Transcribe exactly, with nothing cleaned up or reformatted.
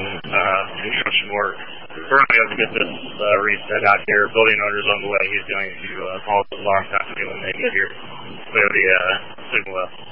uh, construction work. We're going to be able to get this uh, reset out here. Building owner's on the way. He's going to uh, call us a long time ago when they get here. We have the uh, signal up.